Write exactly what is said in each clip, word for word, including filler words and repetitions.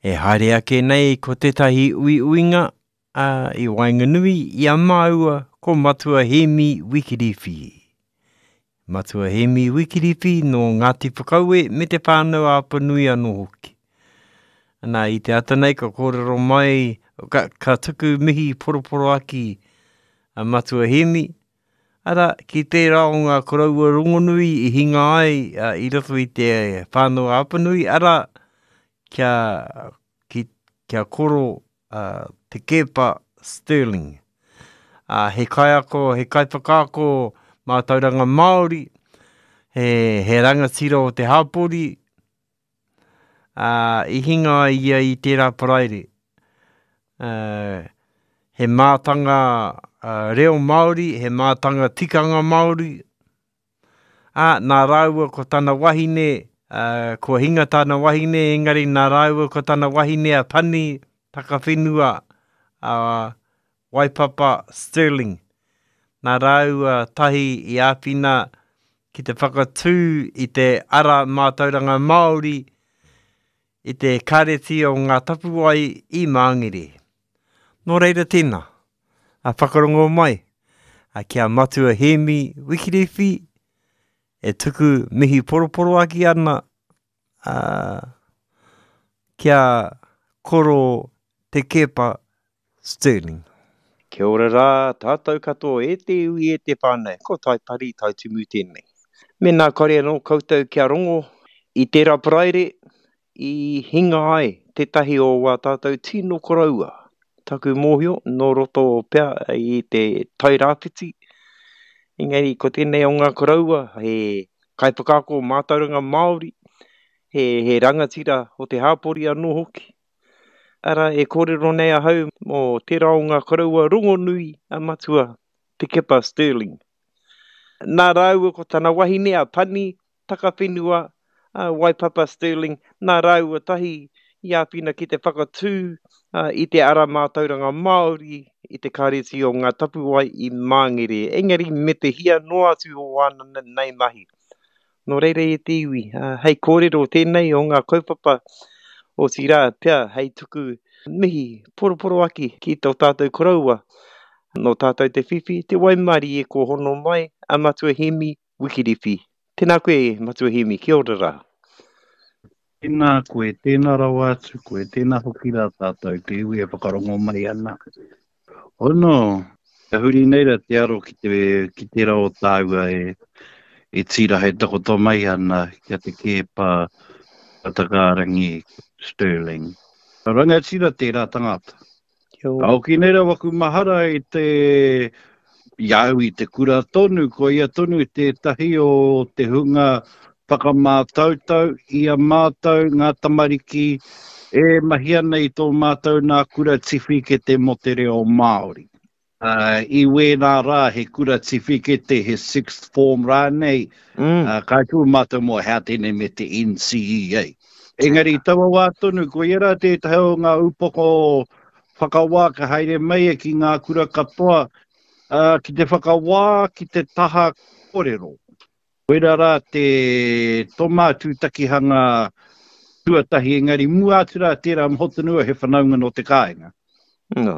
E haere ake nei ko tetahi ui uinga uh, i Wainganui i a maua ko Matua Hemi Wikiriwhi. Matua Hemi Wikiriwhi no Ngāti Whakaue me te whānau a Panui anō hoki. Nā i te atanei ka kōrero mai, ka, ka tuku mihi poroporo aki a Matua Hemi. Ara, ki te rao ngā koraua rongonui i hinga ai uh, i roto i te whānau a Panui. Ara, kia, ki, kia koro uh, te kepa Sterling. Uh, he kaiako, he kaipakako mā tauranga Māori, he, he rangatira o te hapori, uh, i hinga ia i tērā paraire. Uh, he mātanga uh, reo Māori, he mātanga tikanga Māori, uh, nā rāua ko tāna wahine, Uh, kua hinga tāna wahine, engari nā rāua ko tāna wahine a pani takawhenua a uh, Waipapa Sterling. Nā rāua tahi i āpina ki te whakatū i te ara mātauranga Māori i te kareti o ngā tapuai i Māngere. Nō reira tēnā, a whakarongo mai, a kia Matua Hemi Wikiriwhi, e tuku mihi poroporo aki ana uh, kia koro te kepa Sterling. Kia ora rā, tātou katoa e te ui e te whānau, ko tai pari, tai tumu tēnei. Me nā karea no koutou kia rongo i tērā paraire i hinga ai tetahi o wā tātou tino koraua. Taku mōhio no roto pea i te tairāwhiti. Engari, ko tēnei o ngā koraua, he kaipakako mātauranga Māori, he, he rangatira o te hāpori anō hoki. Ara, e kōrero nei ahau mō tērā o ngā koraua rongonui a Matua, te kepa Sterling. Nā rāua ko tāna wahine a pani, takawhenua, a Waipapa Sterling, nā rāua tahi i āpina ki te whakatū, uh, i te ara mātauranga Māori, i te kāreti o ngā tapuai i Māngere. Engari me te hia no atu o wana nei mahi. No reira e te iwi, uh, hei kōrero tēnei o ngā kaupapa o tira pia, hei tuku mihi poroporo aki ki tō tātou koraua. No tātou te whiwhi, te waimari e ko hono mai, a Matua Hemi Wikiriwhi. Tēnā koe, Matua Hemi, kia ora rā. Tēnā koe, tēnā rau atu koe, tēnā hoki rā tātou, te iwi e whakarongo mai ana. Ono, e huri neira te aro ki te, ki te rao tāua e, e tira hei takoto mai ana kia te kepa atakarangi Sterling. Ranga tira tērā tangata. Au ki neira waku mahara i te iau i te kura tonu, ko ia tonu i te tahi o te hunga whakamātautau, ia mātau ngā tamariki, e mahiana i tō mātau nā kura tiwhi ke te motere o Māori. Uh, I wēnā rā he kura tiwhi ke te he sixth form rā nei, mm. uh, kai tū mātau mo hea tēne me te N C E A. Engari taua wā tonu, ko iera te tahi o ngā upoko whakawā ka haere mai e ki ngā kura katoa, uh, ki te whakawā ki te taha kōrero. Koera rā te tomātu takihanga tuatahi engari muatura tērā mhotanua he whanaunga no te kāinga. No.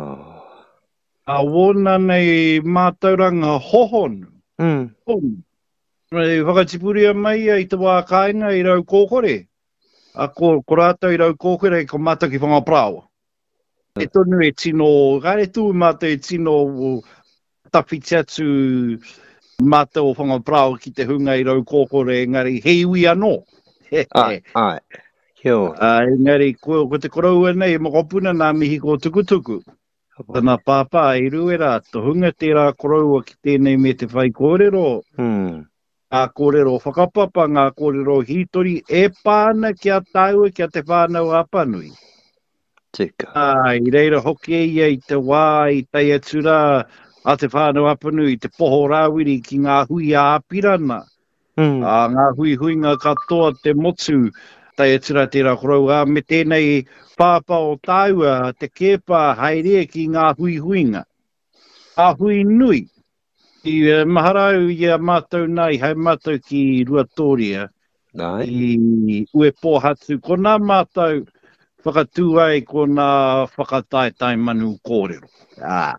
A wona nei mātauranga hohonu. Mm. Hohonu. Nei whakatipuria mai i te wā kāinga i rau kōkore. A ko, ko rātou i rau kōkore i ko mātau ki whangaprawa. Mm. E tonu e tino, kāre tū mātau e tino tawhiti atu mātau o whangaprawa ki te hunga i rau kōkore engari heiwi anō. Ai, ai. Heo. Uh, engari, ko, ko te koraua nei, mokopuna nā mihi ko tukutuku. Tana pāpā i ruera, to hunga tērā koraua ki tēnei me te whai kōrero. Hmm. A kōrero whakapapa, ngā kōrero hitori, e pāna kia tāua kia te whānau apanui. Tika. Uh, I reira hoki ia i te wā, i tai atura, a te whānau apanui, te poho rāwiri ki ngā hui a apirana. Hmm. Uh, ngā hui hui ngā katoa te motu, tai atura tērā koraua, me tēnei pāpā o tāua, te kepa haere ki ngā hui huinga. A hui nui. I uh, maharau i a mātou nei, hei mātou ki Ruatoria. Nai. I ue pōhatu. Ko nā mātou whakatū ai ko nā whakataetai manu kōrero. Ah.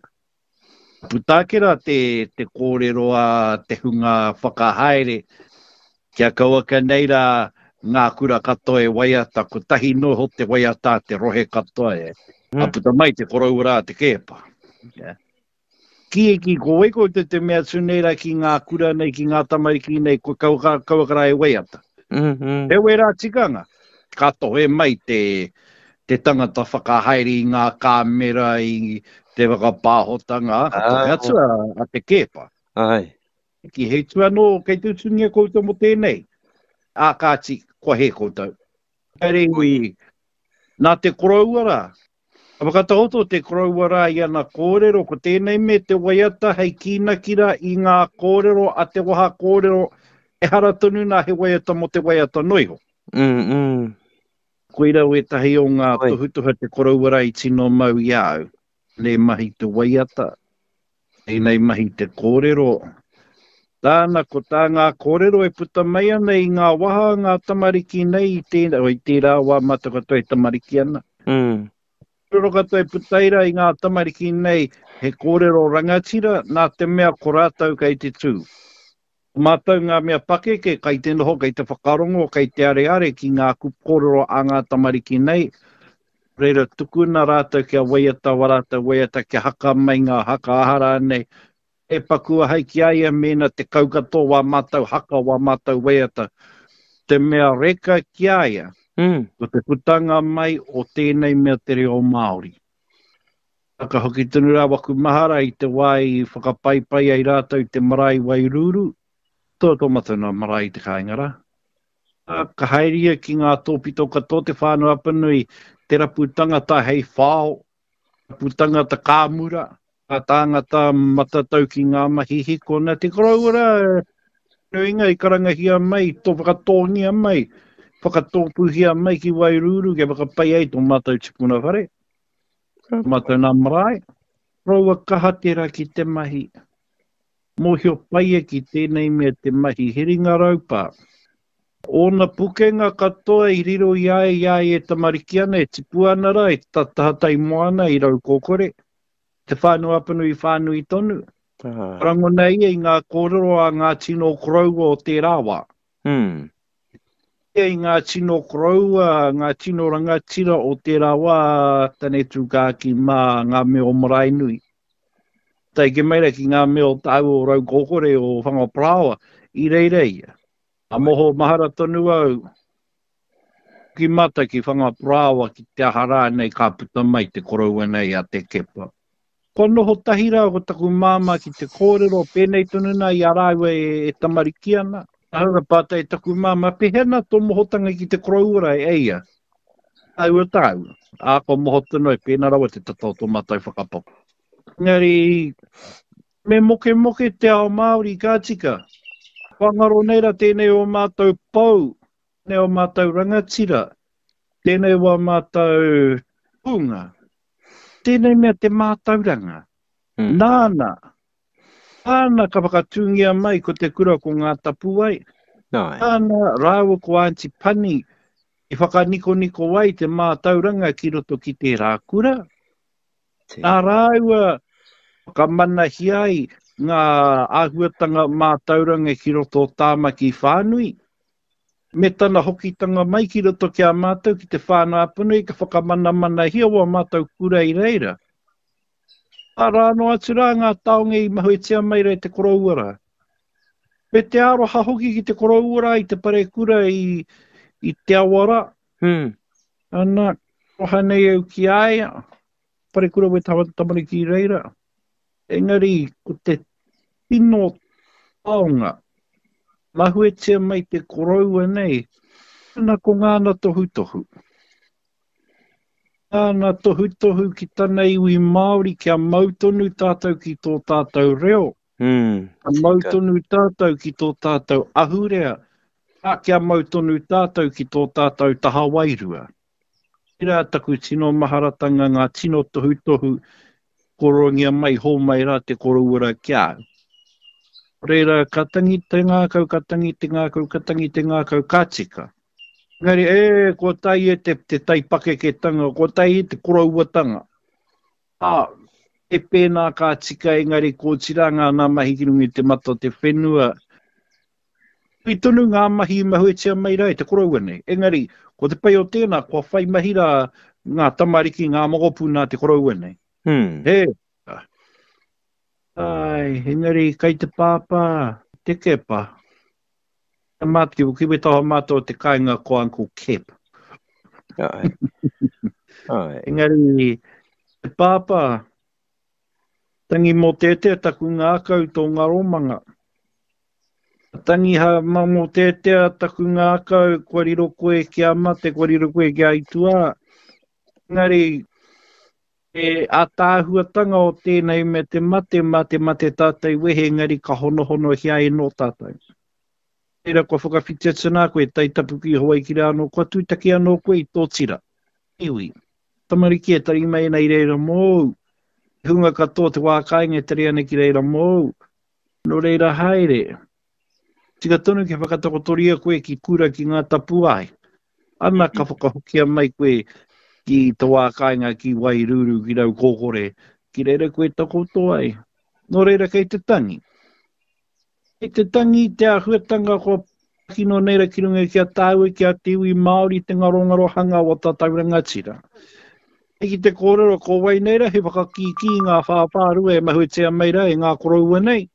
Putakera te, te kōrero a te hunga whakahaere kia kauaka nei rā ngā kura katoa e waiata, ko tahi noho te waiata te rohe katoa e. Mm. A puta mai te korau rā te kepa. Yeah. Ki e ki ko eko te te mea tūneira ki ngā kura nei, ki ngā tamariki nei, ko kauaka, kauaka e waiata. Mm -hmm. E wera tikanga. Kato e mai te, te tangata whakahaere i ngā kāmera i te whakapāhotanga. Kato e atua a te kepa. Ai. Ki hei tua no, kei tūtungia koutou mo tēnei. A kāti, kua he koutou. Kare hui, nā te korauara. A whakatahoto te korauara i ana kōrero, ko tēnei me te waiata hei kīnakira i ngā kōrero a te waha kōrero e hara tonu nā he waiata mo te waiata noiho. Mm, mm. Koe rau e tahi o ngā tuhutuha te korauara i tino mau i au. Ne mahi te waiata. Nei mahi te kōrero. Tāna ko tā ngā kōrero e puta mai ana i ngā waha, ngā tamariki nei i tēnā, o i tērā wā mata katoa e tamariki ana. Mm. Kōrero katoa e putaira i ngā tamariki nei, he kōrero rangatira, nā te mea ko rātau kei te tū. Mātau ngā mea pake, ke kai te noho, kei te whakarongo, kei te are are ki ngā kōrero a ngā tamariki nei. Reira tukuna rātau kia waiata, warata waiata, kia haka mai ngā haka ahara nei. E pakua hei ki aia mena te kaukato wā mātau haka wā mātau waiata. Te mea reka ki aia, mm. ko te putanga mai o tēnei mea te reo Māori. Aka hoki tunu rā waku mahara i te wai whakapaipai ai rātau te marae wairuru. Tō tō matana marae te kāingara. Ka hairia ki ngā tōpito katoa te whānau apanui, te raputanga ta hei whāo, raputanga ta kāmura, ka tāngata matatau ki ngā mahi hiko, nā te korauara, nuinga i karangahia mai, tō whakatōngia mai, whakatōpuhia mai ki Wairuru, ke whakapai ai tō mātou tipuna whare. Mātou nā marae, raua kaha tērā ki te mahi. Mōhio paia ki tēnei mea te mahi heringa raupā. Ona pukenga katoa i riro i ai i ai e tamariki ana, e tipu ana ra, e tatahatai moana i rau kōkore. Te whānau apanu i whānau i tonu. Uh. Rango nei i ngā kōrero a ngā tino koraua o te rāwa. Hmm. I ngā tino koraua, ngā tino rangatira o te rāwa, tane tūkāki mā ngā meo marae nui. Tai ke meira ki ngā meo tau o rau kōkore o whangaprawa, i reirei. A moho mahara tonu au, ki mata ki whangaprawa ki te ahara nei ka puta mai te koraua nei a te kepa. Ko noho tahira o taku māma ki te kōrero, pēnei tonu nā i araiwa e, e tamariki ana. Ahura pātai taku māma, pehena tō mohotanga ki te koraua e eia. Au a tau, a ko moho tonu e pēna rawa te tatau tō mātai whakapapu. Ngari, me moke moke te ao Māori ka tika. Whangaro neira tēnei o mātou pau, tēnei o mātou rangatira, tēnei o mātou punga, tēnei mea te mātauranga. Hmm. Nāna, nāna ka whakatūngia mai ko te kura ko ngā tapu ai. Nai. Nāna rāua ko Aunty Pani, i whakaniko niko ai te mātauranga ki roto ki te rākura. Nā rāua ka manahi ai, ngā āhuatanga mātauranga ki roto tāmaki whānui. Me tana hokitanga mai ki roto ki a mātou ki te whānau apanui, ka whakamana mana hia wa mātou kura i reira. A rāno atu rā ngā taonga i mahuetia mai rei te korauara. Me te aro hahoki ki te korauara i te pare kura i, i te awara. Hmm. Ana, roha nei au ki aia, pare kura we tamatari ki reira. Engari, ko te tino taonga, mahuetia mai te koraua nei, nā ko ngāna tohu tohu. Ngāna tohu tohu ki tāna iwi Māori kia mautonu tātou ki tō tātou reo. Mm, a mautonu tātou ki tō tātou ahurea, a kia mautonu tātou ki tō tātou taha wairua. Ira taku tino maharatanga ngā tino tohu tohu, korongia mai hō mai rā te koraura kia. Reira, ka tangi te ngākau, ka tangi te ngākau, ka tangi te ngākau, ka tika. Ngari, e, ko tai e te, te taipake ke tanga, ko tai e te koraua tanga. Ah, e pēnā kā tika engari ko tiranga nā mahi kirungi te mato te whenua. I tonu ngā mahi mahuetia mai rai te koraua nei. Engari, ko te pai o tēnā, kua whai mahira ngā tamariki, ngā mogopu nā te koraua nei. Hmm. He, ai, engari, kai te pāpā, te kepa. Te mati, ki we taha mātou te kāinga ko Uncle Kep. Ai. Ai. Engari, te pāpā, tangi mō tētea taku ngā kau tō ngā romanga. Tangi ha mamo tētea taku ngā kau, kua riro koe ki a mate, kua riro koe ki a itua. Ngari, e a tāhuatanga o tēnei me te mate, mate, mate tātai wehe, ngari ka hono hono hia e no tātai. Tēra kua whakawhitia tana koe, tai tapuki hoa i ki rā no, kua tūtaki anō koe i tō tira. Iwi, tamariki e tari mai nei reira mōu. Hunga katoa te wākainga e tari ane ki reira mōu. No reira haere. Tika tonu ke whakatakotoria koe ki kura ki ngā tapu ai. Ana ka whakahokia mai koe ki te wākainga ki wai ruru ki rau kōkore. Ki reira koe takoto ai. No reira kei te tangi. Kei te tangi te ahuatanga ko kino neira ki runga ki a tāua ki a te iwi Māori te ngarongaro hanga o tātauranga tira. E ki te kōrero ko wai neira he whakakiki ngā whāpārua e mahuetea meira e ngā koroua nei.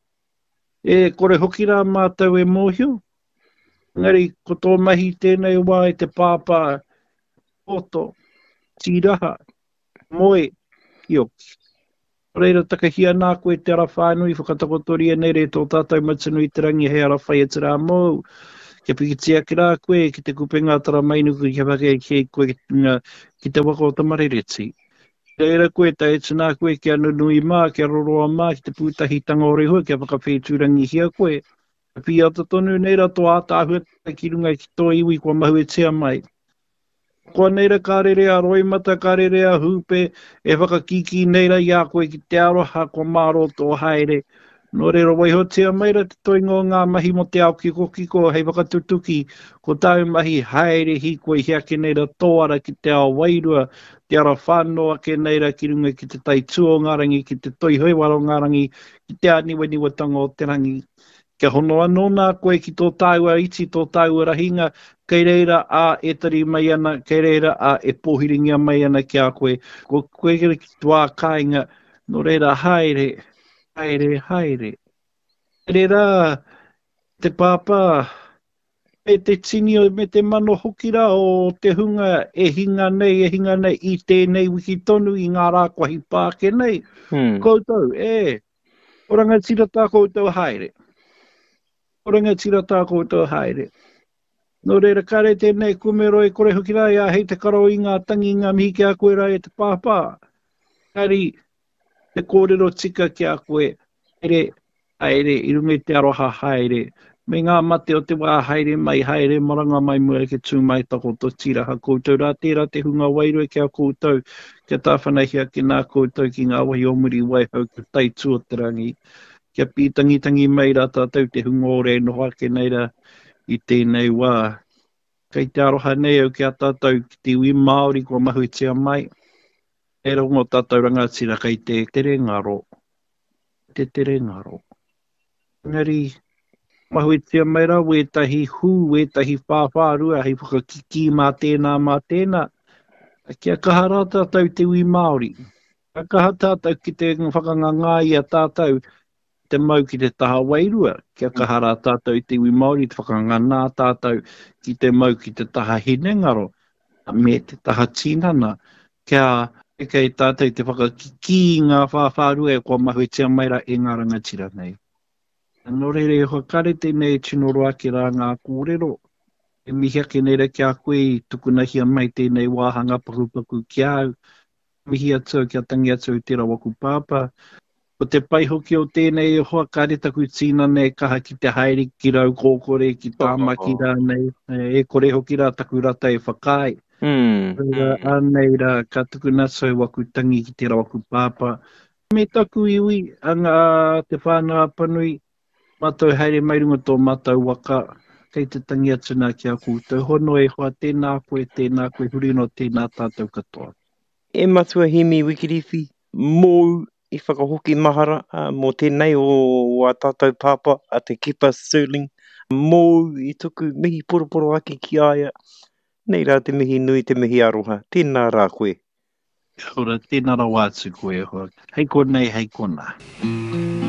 E kore hoki rā mātou e mōhio. Ngari, ko tō mahi tēnei wā e te pāpā, oto, tiraha, moe, ioki. Reira takahia nā koe te ara whānui, whakatakotoria nei re tō tātou matanu i te rangi he ara whai e te rā mōu. Kia pikitia ki rā koe, ki te kupenga tara mainuku, kia whake ki koe ki te waka o tamarereti. Reira koe ta e tana koe kia nunui mā, kia roroa mā, ki te pūtahi tanga o rehua, kia whakawhetūrangi hia koe. Pia ta tonu neira tō ātāhua ki runga ki tō iwi kua mahuetea mai. Kua neira kārere a roimata, kārere a hupe, e whakakiki neira i a koe ki te aroha kua māro tō haere. No reira waihotea maira te toingo ngā mahi mo te ao ki kokiko hei whakatutuki ko tau mahi haere hi koe hiake neira tōara ki te ao wairua, te ara whānoa ke neira ki runga ki te taitua o ngārangi, ki te toihoiwaro ngārangi, ki te aniwaniwatanga o te rangi. Kia hono anō nā koe ki tō tāua iti, tō tāua rahinga, kei reira a e tari mai ana, kei reira a e pōhiringia mai ana ki a koe. Ko koe ki tua kāinga, no reira haere, haere, haere. Reira, te pāpā, e te tini o me te mano hokira o te hunga e hinga nei, e hinga nei i tēnei wiki tonu i ngā rākwahi pāke nei. Hmm. Koutou, e, oranga tira tā koutou haere. Oranga tira tā koutou haere. No reira kare tēnei kumero e kore hoki rai a hei te karo i ngā tangi ngā mihi ki a koe rai e te pāpā. Kari, te kōrero tika ki a koe, haere, haere, i runga i te aroha haere. Me ngā mate o te wā haere mai, haere, maranga mai mua ke tū mai tako to tiraha koutou. Rā tērā te hunga wairua ki a koutou, kia tāwhanahia ki nā koutou ki ngā wahi o muri waihau ki tai tua te rangi. Kia pītangi tangi mai rā tātou te hunga ore noha ke neira i tēnei wā. Kei te aroha nei au ki a tātou ki te iwi Māori kua mahuetea mai. E rongo tātou rangatira kei te tere ngaro. Te tere ngaro. Ngari, mahuetea mai rā, wētahi hū, wētahi whāwhārua, hei whakakiki mā tēnā mā tēnā. Kia kaha rā tātou te iwi Māori. Kia kaha tātou ki te whakangangāi a tātou, te mau ki te taha wairua, kia kahara tātou i te iwi Māori, te whakangana tātou ki te mau ki te taha hinengaro, me te taha tinana, kia e kei tātou te whakakiki ngā whāwhārua e kua mahuetea maira e ngā rangatira nei. Nō reire e whakare tēnei tinoro ake rā ngā kōrero, e mihi ake neira ki a koe i tukunahia mai tēnei wāhanga pakupaku ki au, mihi atu kia tangi atu i tērā waku pāpā. O te pai hoki o tēnei e hoa kare taku tīna nei kaha ki te haere ki rau kōkore, ki tāmaki rā nei, e kore hoki rā taku rata e whakai. Mm. Reira, anei rā, ka tuku nasau waku tangi ki te waku pāpā. Me taku iwi, anga te whānau panui, mātou haere mai runga tō mātou waka, kei te tangi atu nā ki a kūtou. Hono e hoa tēnā koe, tēnā koe, huri no tēnā tātou katoa. E matua himi wikiriwhi, mō i whakahoki mahara, uh, mō tēnei o, o a tātou pāpā, a te Kepa Sterling, mō i tuku mihi poroporo ake ki aia, nei rā te mihi nui, te mihi aroha, tēnā rā koe. Ora, tēnā rā wātu koe hoa. Hei konei, hei kona.